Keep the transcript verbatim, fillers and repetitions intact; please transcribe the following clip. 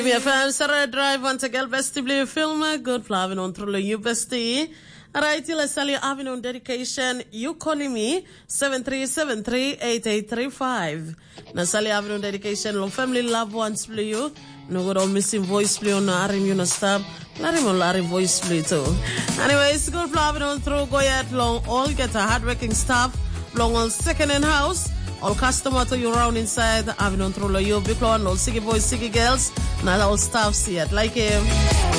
Mi fam Sarah Drive once again bestie blue film good flavin on through you bestie. Alright, let's tell you having on dedication. You calling me seven three seven three eight eight three five. Nasali having on dedication. Long family loved ones blue you. No good old missing voice blue on Arim you know stop. Larim on Larry voice blue too. Anyways, good flavin on through go yet long all get a hardworking staff. Long all second in house. All customer to you round inside, having on through you, big one, all sicky boys, sicky girls, not all staff see it like him.